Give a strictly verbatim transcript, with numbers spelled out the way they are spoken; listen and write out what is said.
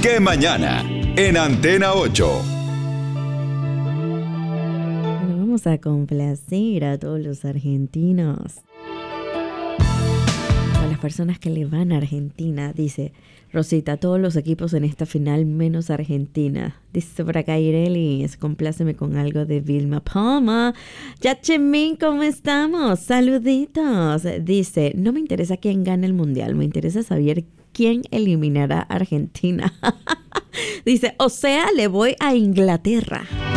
¡Qué mañana! En Antena ocho. Bueno, vamos a complacer a todos los argentinos. A las personas que le van a Argentina, dice Rosita, todos los equipos en esta final menos Argentina. Dice por acá Irelis, compláceme con algo de Vilma Palma. Yachemín, ¿cómo estamos? Saluditos. Dice, no me interesa quién gane el mundial, me interesa saber quién eliminará a Argentina. Dice, o sea, le voy a Inglaterra.